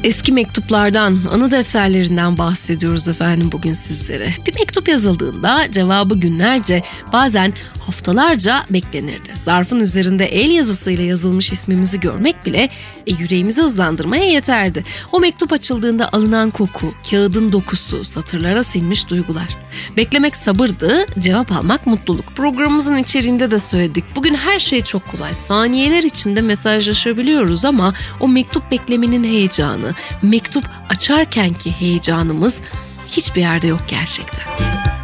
Eski mektuplardan, anı defterlerinden bahsediyoruz efendim bugün sizlere. Bir mektup yazıldığında cevabı günlerce, bazen haftalarca beklenirdi. Zarfın üzerinde el yazısıyla yazılmış ismimizi görmek bile yüreğimizi hızlandırmaya yeterdi. O mektup açıldığında alınan koku, kağıdın dokusu, satırlara sinmiş duygular. Beklemek sabırdı, cevap almak mutluluk. Programımızın içeriğinde de söyledik. Bugün her şey çok kolay. Saniyeler içinde mesajlaşabiliyoruz ama o mektup beklemenin heyecanı, mektup açarkenki heyecanımız hiçbir yerde yok gerçekten.